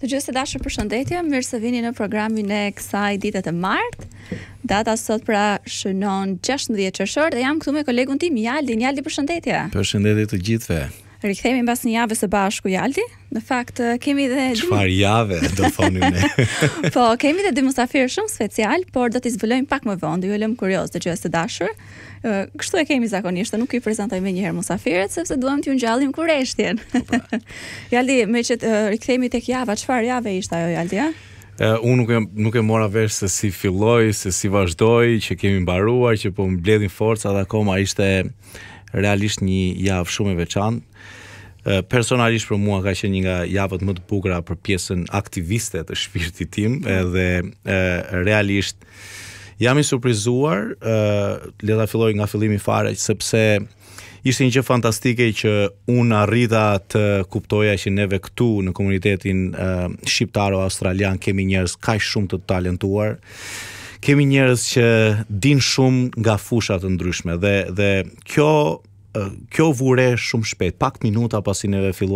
Dëgjues të dashur, përshëndetje, mirë se vini në programin e kësaj dite të martë. Data sot pra shënon 16 qershor dhe jam këtu me kolegun tim Jaldin. Jaldi, përshëndetje. Përshëndetje të gjithëve. Rikthehemi mbas një jave së bashku, Jaldi. Në fakt kemi dhe çfarë jave do thonim ne. Po, kemi dhe dy mysafirë shumë special, por do t'i zbulojmë pak më vonë, do ju lëm kurioz dëgjues të dashur. Kështu e kemi zakonisht, nuk i prezantoj më njëherë mysafirët sepse duam t'ju ngjallim kurreshtjen. Jaldi, me që rikthehemi tek java, çfarë jave ishte ajo, Jaldi, a? Unë nuk e mora vesh se si filloi, se si vazhdoi, që kemi mbaruar, që po mbledhin forca dhe akoma ishte realisht një javë shumë e veçantë. Personalisht për mua ka qenë një nga javët më të bukura për pjesën aktiviste të shpirtit tim, edhe realisht jam i surprizuar, le ta filloj nga fillimi fare, sepse ishte një gjë fantastike që unë arrita të kuptoja që neve këtu në komunitetin shqiptaro-australian kemi njerëz kaq shumë të talentuar, kemi njerëz që din shumë nga fusha të ndryshme dhe kjo vure shumë shpejt, pak minuta pasi neve filluam